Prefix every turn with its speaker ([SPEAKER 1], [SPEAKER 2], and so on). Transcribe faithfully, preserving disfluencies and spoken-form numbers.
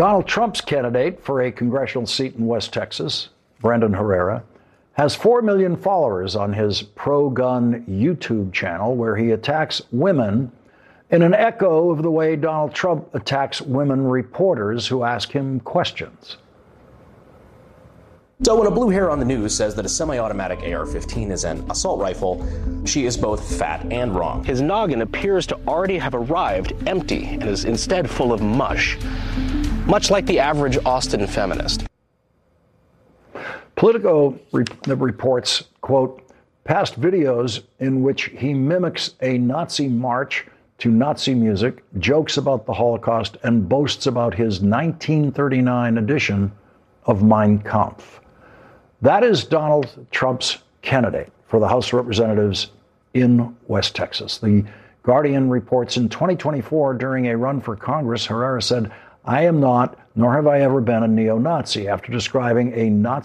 [SPEAKER 1] Donald Trump's candidate for a congressional seat in West Texas, Brendan Herrera, has four million followers on his pro-gun YouTube channel, where he attacks women in an echo of the way Donald Trump attacks women reporters who ask him questions.
[SPEAKER 2] So when a blue hair on the news says that a semi-automatic A R fifteen is an assault rifle, she is both fat and wrong.
[SPEAKER 3] His noggin appears to already have arrived empty and is instead full of mush, much like the average Austin feminist.
[SPEAKER 1] Politico re- reports, quote, past videos in which he mimics a Nazi march to Nazi music, jokes about the Holocaust, and boasts about his nineteen thirty-nine edition of Mein Kampf. That is Donald Trump's candidate for the House of Representatives in West Texas. The Guardian reports in twenty twenty-four, during a run for Congress, Herrera said, "I am not, nor have I ever been, a neo-Nazi," after describing a Nazi